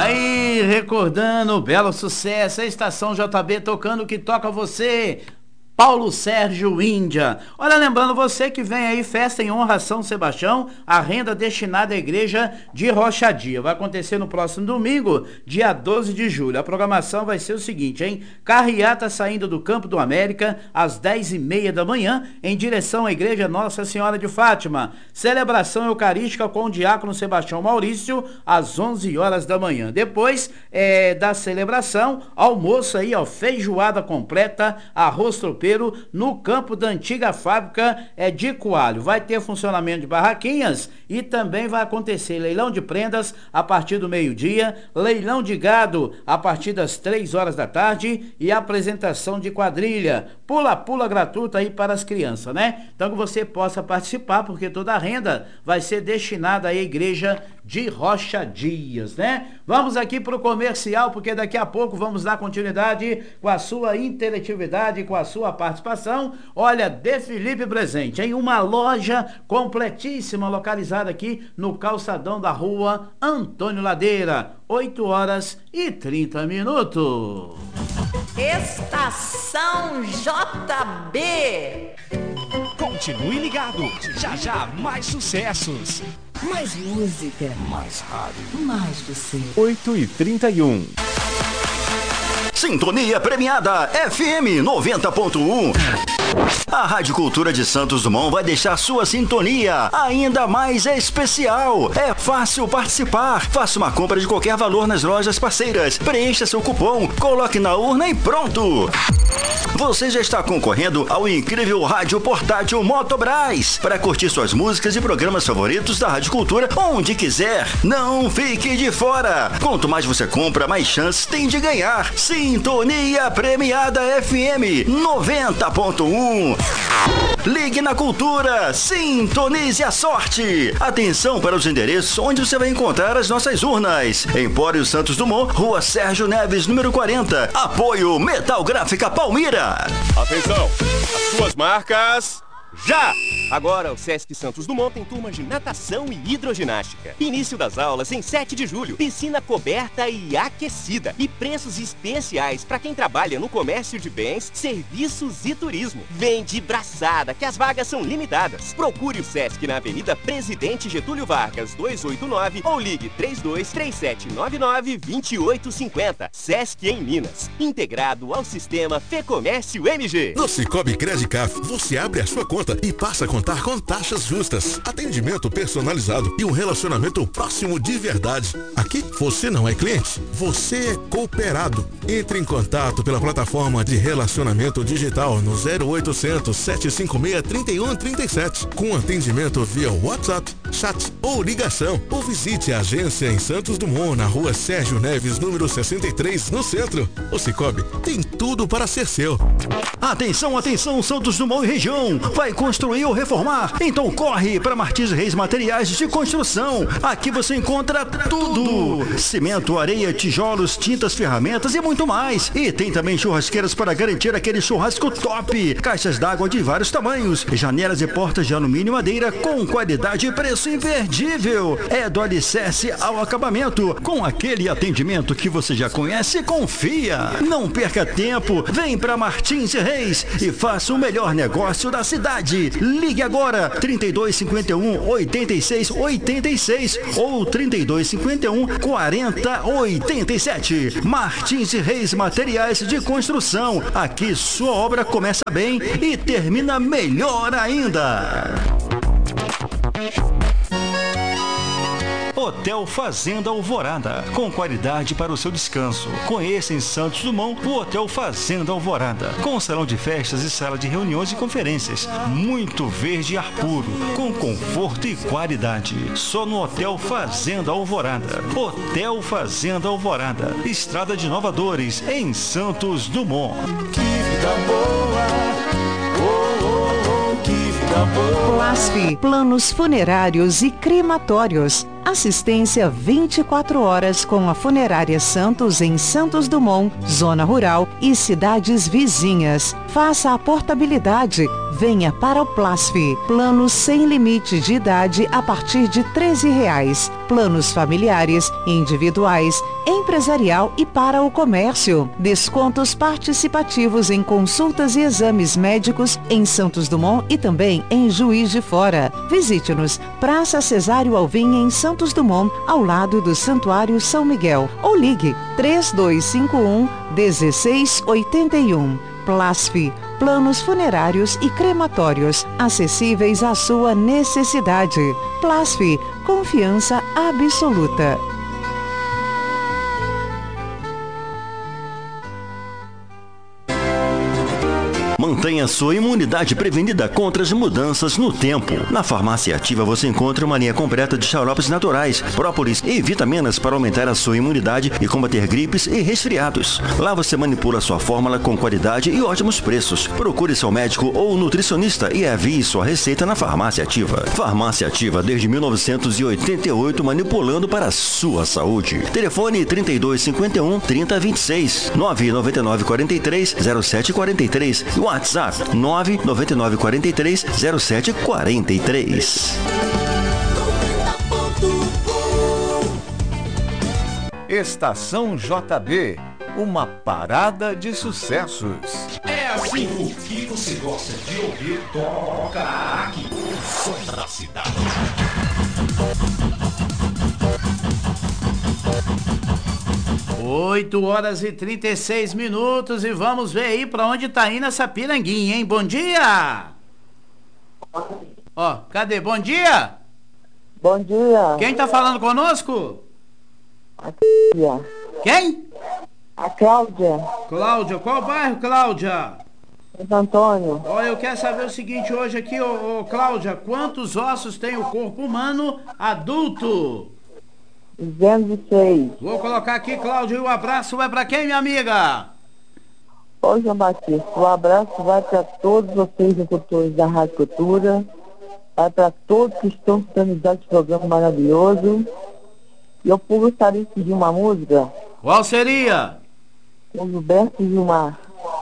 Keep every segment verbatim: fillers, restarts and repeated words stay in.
Aí, recordando o belo sucesso, a Estação J B tocando o que toca você. Paulo Sérgio Índia. Olha, lembrando você que vem aí festa em honra a São Sebastião, a renda destinada à igreja de Rochadia. Vai acontecer no próximo domingo, dia doze de julho. A programação vai ser o seguinte, hein? Carreata saindo do Campo do América às dez e meia da manhã, em direção à igreja Nossa Senhora de Fátima. Celebração eucarística com o diácono Sebastião Maurício às onze horas da manhã. Depois é, da celebração, almoço aí, ó, feijoada completa, arroz tropeiro, no campo da antiga fábrica é, de Coalho. Vai ter funcionamento de barraquinhas e também vai acontecer leilão de prendas a partir do meio-dia, leilão de gado a partir das três horas da tarde e apresentação de quadrilha. Pula-pula gratuita aí para as crianças, né? Então que você possa participar, porque toda a renda vai ser destinada à igreja de Rocha Dias, né? Vamos aqui para o comercial, porque daqui a pouco vamos dar continuidade com a sua interatividade, com a sua participação. Olha, De Felipe Presente, em uma loja completíssima, localizada aqui no calçadão da rua Antônio Ladeira, oito horas e trinta minutos. Estação J B. Continue ligado, já já mais sucessos. Mais música. Mais rádio. Mais você. oito e trinta e um. Sintonia premiada F M noventa ponto um. A Rádio Cultura de Santos Dumont vai deixar sua sintonia ainda mais especial. É fácil participar. Faça uma compra de qualquer valor nas lojas parceiras. Preencha seu cupom, coloque na urna e pronto. Você já está concorrendo ao incrível rádio portátil Motobras para curtir suas músicas e programas favoritos da Rádio Cultura onde quiser. Não fique de fora. Quanto mais você compra, mais chances tem de ganhar. Sintonia premiada F M noventa ponto um. Ligue na Cultura, sintonize a sorte. Atenção para os endereços onde você vai encontrar as nossas urnas. Empório Santos Dumont, Rua Sérgio Neves, número quarenta. Apoio Metal Gráfica Palmira. Atenção, as suas marcas... Já! Agora o Sesc Santos Dumont tem turmas de natação e hidroginástica. Início das aulas em sete de julho. Piscina coberta e aquecida. E preços especiais para quem trabalha no comércio de bens, serviços e turismo. Vem de braçada, que as vagas são limitadas. Procure o Sesc na Avenida Presidente Getúlio Vargas, duzentos e oitenta e nove ou ligue três dois três sete nove nove dois oito cinco zero. Sesc em Minas. Integrado ao sistema Fecomércio M G. No Cicobi Credicaf, você abre a sua conta e passa a contar com taxas justas, atendimento personalizado e um relacionamento próximo de verdade. Aqui você não é cliente, você é cooperado. Entre em contato pela plataforma de relacionamento digital no zero oitocentos, sete cinco seis, três um três sete, com atendimento via WhatsApp, chat ou ligação, ou visite a agência em Santos Dumont, na rua Sérgio Neves, número sessenta e três, no centro. O Cicobi tem tudo para ser seu. Atenção, atenção, Santos Dumont e região. Vai construir ou reformar? Então corre para Martins Reis Materiais de Construção. Aqui você encontra tudo: cimento, areia, tijolos, tintas, ferramentas e muito mais. E tem também churrasqueiras para garantir aquele churrasco top. Caixas d'água de vários tamanhos, janelas e portas de alumínio e madeira com qualidade e preço imperdível. É do alicerce ao acabamento, com aquele atendimento que você já conhece e confia. Não perca tempo, vem para Martins Reis e faça o melhor negócio da cidade. Ligue agora, trinta e dois, cinquenta e um, oitenta e seis, oitenta e seis ou trinta e dois, cinquenta e um, quarenta, oitenta e sete. Martins Reis Materiais de Construção. Aqui sua obra começa bem e termina melhor ainda. Hotel Fazenda Alvorada, com qualidade para o seu descanso. Conheça em Santos Dumont o Hotel Fazenda Alvorada, com salão de festas e sala de reuniões e conferências. Muito verde e ar puro, com conforto e qualidade. Só no Hotel Fazenda Alvorada. Hotel Fazenda Alvorada, Estrada de Nova Dores, em Santos Dumont. Que vida boa, oh, oh, oh, que vida boa. Plasf, planos funerários e crematórios. Assistência vinte e quatro horas com a Funerária Santos em Santos Dumont, Zona Rural e cidades vizinhas. Faça a portabilidade. Venha para o Plasf. Planos sem limite de idade a partir de treze reais. Planos familiares, individuais, empresarial e para o comércio. Descontos participativos em consultas e exames médicos em Santos Dumont e também em Juiz de Fora. Visite-nos, Praça Cesário Alvim em Santos Dumont, ao lado do Santuário São Miguel. Ou ligue três dois cinco um, um seis oito um. Plasf, planos funerários e crematórios, acessíveis à sua necessidade. Plasf, confiança absoluta. Mantenha sua imunidade prevenida contra as mudanças no tempo. Na Farmácia Ativa você encontra uma linha completa de xaropes naturais, própolis e vitaminas para aumentar a sua imunidade e combater gripes e resfriados. Lá você manipula sua fórmula com qualidade e ótimos preços. Procure seu médico ou nutricionista e envie sua receita na Farmácia Ativa. Farmácia Ativa desde mil novecentos e oitenta e oito, manipulando para a sua saúde. Telefone trinta e dois cinquenta e um, trinta vinte e seis, nove nove nove quatro três, zero sete quatro três e o WhatsApp nove nove nove quatro três, zero sete quatro três. Estação J B, uma parada de sucessos. É assim o que você gosta de ouvir, toca aqui. O som da cidade. oito horas e trinta e seis minutos e vamos ver aí pra onde tá indo essa piranguinha, hein? Bom dia! Ó, cadê? Bom dia! Bom dia! Quem tá falando conosco? A Cláudia. Quem? A Cláudia. Cláudia, qual bairro, Cláudia? Santo Antônio. Olha, eu quero saber o seguinte hoje aqui, ô, ô Cláudia, quantos ossos tem o corpo humano adulto? duzentos e seis. Vou colocar aqui, Cláudio, e o abraço vai pra quem, minha amiga? Ô, João Batista, o abraço vai para todos vocês, locutores da Rádio Cultura, vai para todos que estão sintonizando esse programa maravilhoso. E eu gostaria de pedir uma música. Qual seria? Com Gilberto Gilmar.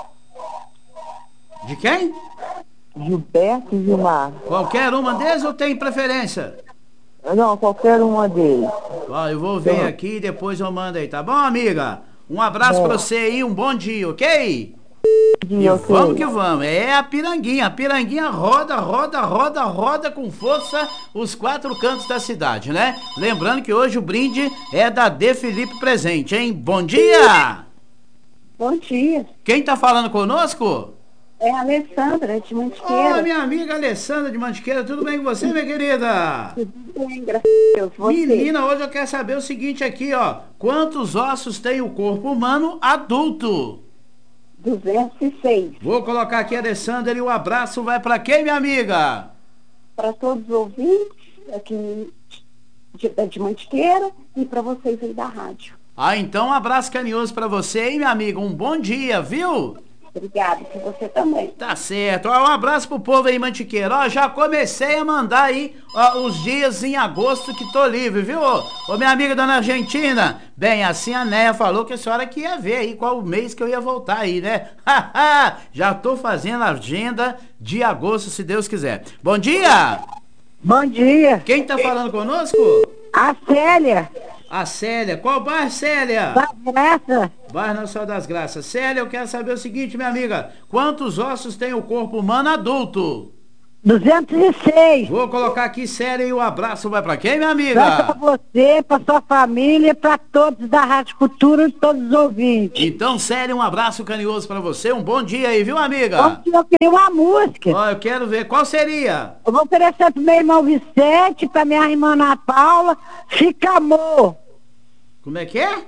De quem? Gilberto Gilmar. Qualquer uma deles ou tem preferência? Não, qualquer uma deles. Ó, eu vou ver então aqui e depois eu mando aí, tá bom, amiga? Um abraço é. pra você aí, um bom dia, ok? Dia, e okay. Vamos que vamos, é a piranguinha, a piranguinha roda, roda, roda, roda com força os quatro cantos da cidade, né? Lembrando que hoje o brinde é da D. Felipe Presente, hein? Bom dia! Bom dia. Quem tá falando conosco? É a Alessandra de Mantiqueira. Ô, minha amiga Alessandra de Mantiqueira, tudo bem com você, minha querida? Tudo bem, graças a Deus. Você? Menina, hoje eu quero saber o seguinte aqui, ó. Quantos ossos tem o corpo humano adulto? duzentos e seis. Vou colocar aqui a Alessandra e o abraço vai pra quem, minha amiga? Para todos os ouvintes aqui de, de Mantiqueira e para vocês aí da rádio. Ah, então um abraço carinhoso pra você, hein, minha amiga? Um bom dia, viu? Obrigada, pra você também. Tá certo. Ó, um abraço pro povo aí, Mantiqueira. Ó, já comecei a mandar aí ó, os dias em agosto que tô livre, viu? Ô, minha amiga dona Argentina, bem, assim a Néia falou que a senhora que ia ver aí qual o mês que eu ia voltar aí, né? Já tô fazendo a agenda de agosto, se Deus quiser. Bom dia! Bom dia! Quem tá falando conosco? A Célia. A Célia. Qual bairro, Célia? Das Graças. Bairro Nossa Senhora das Graças. Célia, eu quero saber o seguinte, minha amiga. Quantos ossos tem o corpo humano adulto? duzentos e seis. Vou colocar aqui, Célia, e o abraço vai pra quem, minha amiga? Vai pra você, pra sua família, pra todos da Rádio Cultura e todos os ouvintes. Então, Célia, um abraço carinhoso pra você. Um bom dia aí, viu, amiga? Bom dia, eu queria uma música. Ó, eu quero ver. Qual seria? Eu vou oferecer pro meu irmão Vicente, pra minha irmã Ana Paula. Fica amor. Como é que é?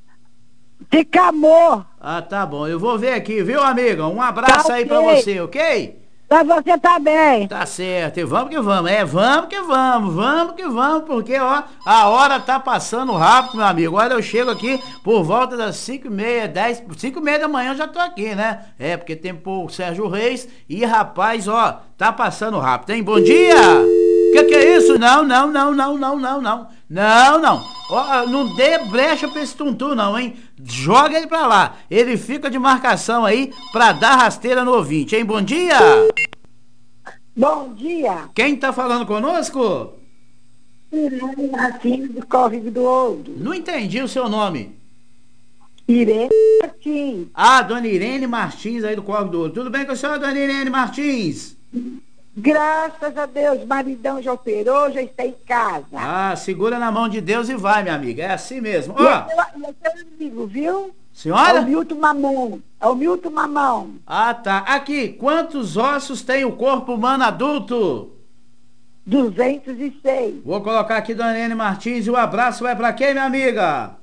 Fica amor. Ah, tá bom. Eu vou ver aqui, viu, amiga? Um abraço tá aí okay. pra você, ok? Pra você também. Tá certo. E vamos que vamos. É, vamos que vamos. Vamos que vamos, porque, ó, a hora tá passando rápido, meu amigo. Olha, eu chego aqui por volta das cinco e meia, dez, cinco e meia da manhã eu já tô aqui, né? É, porque tem o Sérgio Reis e, rapaz, ó, tá passando rápido, hein? Bom dia! Que que é isso, não, não, não, não, não, não, não. Não, não. Ó, não dê brecha pra esse tuntu não, hein? Joga ele pra lá. Ele fica de marcação aí pra dar rasteira no ouvinte, hein? Bom dia! Bom dia! Quem tá falando conosco? Irene Martins do Córrego do Ouro. Não entendi o seu nome. Irene Martins. Ah, dona Irene Martins aí do Córrego do Ouro. Tudo bem com a senhora, dona Irene Martins? Graças a Deus, maridão já operou, já está em casa. Ah, segura na mão de Deus e vai, minha amiga. É assim mesmo. Ó. E é seu, é seu amigo, viu? Senhora? É o Milton Mamão. É o Milton Mamão. Ah, tá. Aqui, quantos ossos tem o corpo humano adulto? duzentos e seis. Vou colocar aqui dona Irene Martins e o abraço vai pra quem, minha amiga?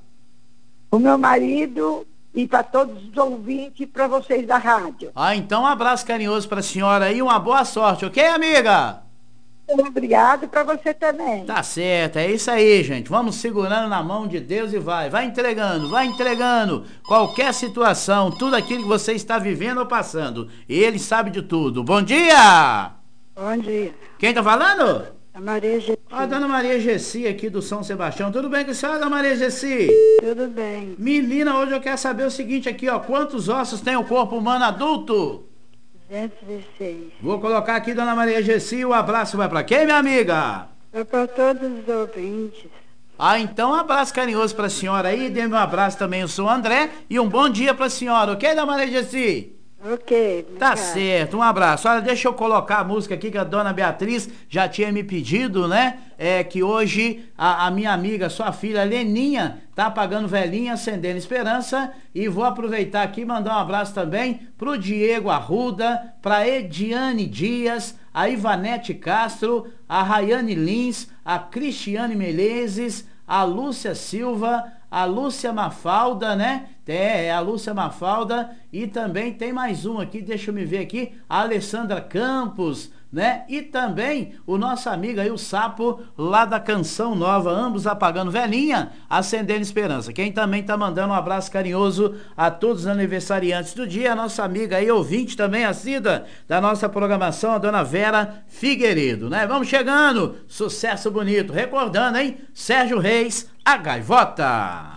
O meu marido e para todos os ouvintes e para vocês da rádio. Ah, então um abraço carinhoso pra senhora e uma boa sorte, ok, amiga? Obrigado para você também. Tá certo, é isso aí, gente. Vamos segurando na mão de Deus e vai. Vai entregando, vai entregando. Qualquer situação, tudo aquilo que você está vivendo ou passando. Ele sabe de tudo. Bom dia! Bom dia. Quem tá falando? A Maria Gessi. A dona Maria Gessi aqui do São Sebastião. Tudo bem com a senhora, dona Maria Gessi? Tudo bem. Menina, hoje eu quero saber o seguinte aqui, ó. Quantos ossos tem o corpo humano adulto? duzentos e seis. Vou colocar aqui, dona Maria Gessi. O abraço vai pra quem, minha amiga? É para todos os ouvintes. Ah, então um abraço carinhoso pra senhora aí. Dê-me um abraço também, eu sou o André. E um bom dia pra senhora, ok, dona Maria Gessi? Ok. Tá certo, um abraço. Olha, deixa eu colocar a música aqui que a dona Beatriz já tinha me pedido, né? É que hoje a, a minha amiga, sua filha Leninha, tá apagando velhinha, acendendo esperança. E vou aproveitar aqui e mandar um abraço também pro Diego Arruda, pra Ediane Dias, a Ivanete Castro, a Rayane Lins, a Cristiane Menezes, a Lúcia Silva, a Lúcia Mafalda, né? É, é a Lúcia Mafalda e também tem mais um aqui, deixa eu me ver aqui, a Alessandra Campos, né? E também o nosso amigo aí, o Sapo, lá da Canção Nova, ambos apagando velhinha, acendendo esperança. Quem também tá mandando um abraço carinhoso a todos os aniversariantes do dia, a nossa amiga aí, ouvinte também, assídua da nossa programação, a dona Vera Figueiredo, né? Vamos chegando, sucesso bonito, recordando, hein? Sérgio Reis, a Gaivota.